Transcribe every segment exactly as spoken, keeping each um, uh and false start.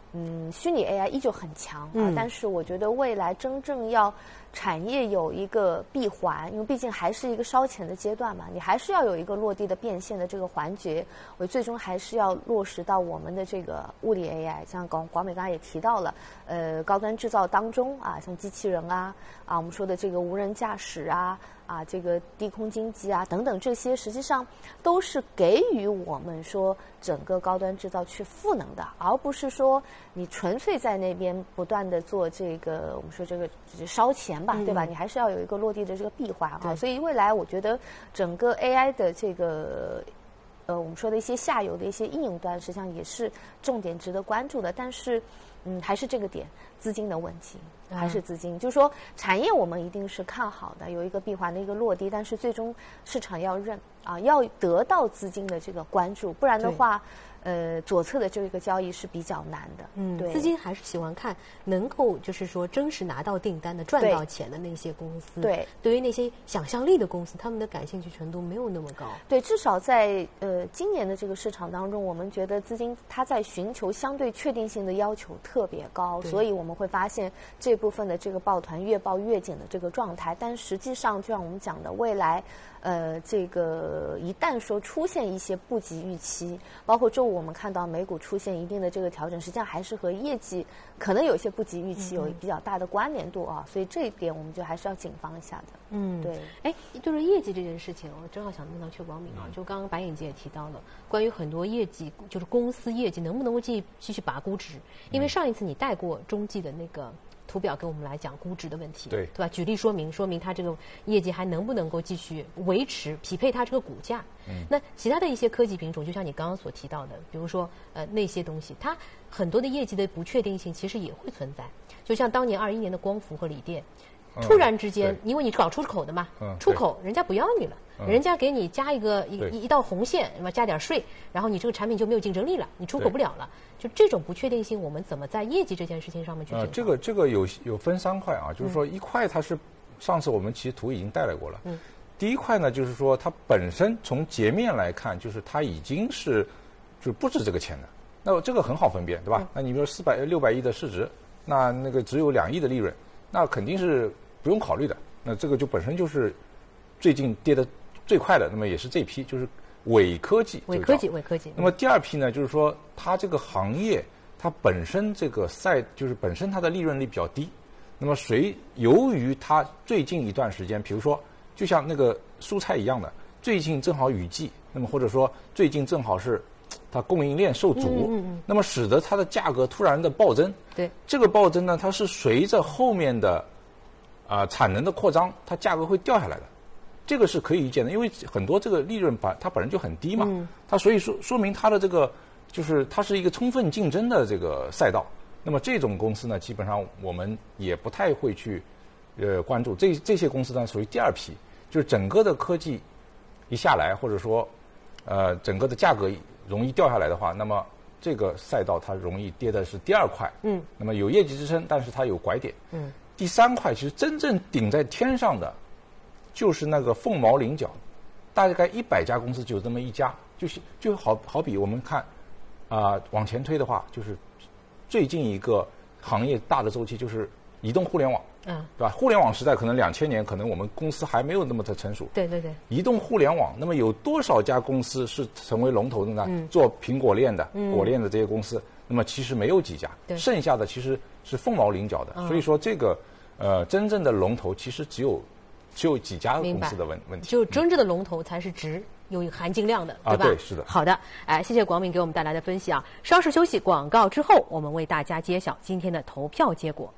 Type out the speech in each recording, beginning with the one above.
嗯，虚拟 A I 依旧很强啊， 嗯、 但是我觉得未来真正要产业有一个闭环，因为毕竟还是一个烧钱的阶段嘛，你还是要有一个落地的变现的这个环节，我最终还是要落实到我们的这个物理 A I， 像广广美刚才也提到了，呃，高端制造当中啊，像机器人啊，啊，我们说的这个无人驾驶啊。啊，这个低空经济啊，等等，这些实际上都是给予我们说整个高端制造去赋能的，而不是说你纯粹在那边不断的做这个我们说这个烧钱吧，嗯、对吧？你还是要有一个落地的这个闭环啊。所以未来我觉得整个 A I 的这个呃我们说的一些下游的一些应用端，实际上也是重点值得关注的。但是，嗯，还是这个点，资金的问题。还是资金，就是说产业我们一定是看好的，有一个闭环的一个落地，但是最终市场要认啊，要得到资金的这个关注，不然的话，呃，左侧的这个交易是比较难的。 嗯， 对， 资金还是喜欢看能够就是说真实拿到订单的、赚到钱的那些公司。 对， 对于那些想象力的公司，他们的感兴趣程度没有那么高。 对，至少在呃今年的这个市场当中，我们觉得资金它在寻求相对确定性的要求特别高，所以我们会发现这部分的这个抱团越抱越紧的这个状态。但实际上，就像我们讲的，未来呃这个一旦说出现一些不及预期，包括周五我们看到美股出现一定的这个调整，实际上还是和业绩可能有一些不及预期有比较大的关联度啊，所以这一点我们就还是要谨防一下的。 嗯， 对。 哎，就是业绩这件事情，我正好想问到阙广敏啊，就刚刚白眼姐也提到了关于很多业绩，就是公司业绩能不能够继继续拔估值，因为上一次你带过中纪的那个图表给我们来讲估值的问题， 对对吧？举例说明，说明它这个业绩还能不能够继续维持匹配它这个股价。嗯，那其他的一些科技品种，就像你刚刚所提到的，比如说呃那些东西，它很多的业绩的不确定性其实也会存在。就像当年二一年的光伏和锂电，突然之间，因为你搞出口的嘛， 嗯、 出口人家不要你了。 嗯、 人家给你加一个一一道红线，是吧？加点税，然后你这个产品就没有竞争力了，你出口不了了。就这种不确定性，我们怎么在业绩这件事情上面去解决？ 呃，这个这个有有分三块啊，就是说一块它是上次我们其实图已经带来过了。嗯。第一块呢，就是说它本身从截面来看，就是它已经是就不值这个钱的。那这个很好分辨，对吧？嗯、那你比如四百六百亿的市值，那那个只有两亿的利润，那肯定是不用考虑的。那这个就本身就是最近跌的最快的，那么也是这批，就是伪科技。 伪科技，伪科技。 那么第二批呢，就是说它这个行业它本身这个赛就是本身它的利润率比较低。那么谁由于它最近一段时间，比如说就像那个蔬菜一样的，最近正好雨季，那么或者说最近正好是它供应链受阻， 嗯嗯嗯， 那么使得它的价格突然的暴增。 对， 这个暴增呢，它是随着后面的啊、呃、产能的扩张，它价格会掉下来的。这个是可以预见的，因为很多这个利润把它本身就很低嘛，嗯、它所以说说明它的这个就是它是一个充分竞争的这个赛道。那么这种公司呢，基本上我们也不太会去呃关注。这这些公司呢，属于第二批，就是整个的科技一下来，或者说呃整个的价格容易掉下来的话，那么这个赛道它容易跌的是第二块。嗯。那么有业绩支撑，但是它有拐点。嗯。第三块其实真正顶在天上的，就是那个凤毛麟角，大概一百家公司就这么一家，就是就好好比我们看啊、呃、往前推的话，就是最近一个行业大的周期就是移动互联网，嗯，对吧？互联网时代可能两千年，可能我们公司还没有那么的成熟。 对对对。 移动互联网，那么有多少家公司是成为龙头的呢？嗯、做苹果链的、嗯、果链的这些公司，那么其实没有几家，剩下的其实是凤毛麟角的。嗯、所以说这个呃真正的龙头其实只有。只有几家公司的问问题， 就真正的龙头才是值有含金量的，对吧？ 啊，对，是的。 好的，哎，谢谢广敏给我们带来的分析啊。稍事休息，广告之后，我们为大家揭晓今天的投票结果。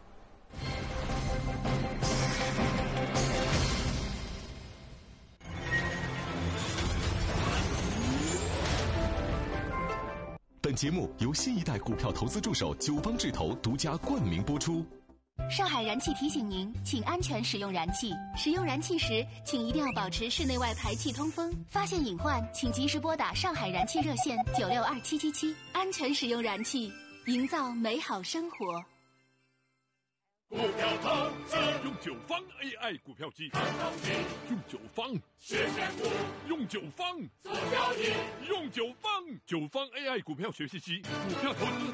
本节目由新一代股票投资助手九方智投独家冠名播出。 上海燃气提醒您，请安全使用燃气。使用燃气时，请一定要保持室内外排气通风。发现隐患，请及时拨打上海燃气热线九六二七七七。安全使用燃气，营造美好生活。 股票投资用九方 A I 股票机，用九方学选股，用九方做交易，用九方九方 A I 股票学习机，股票投资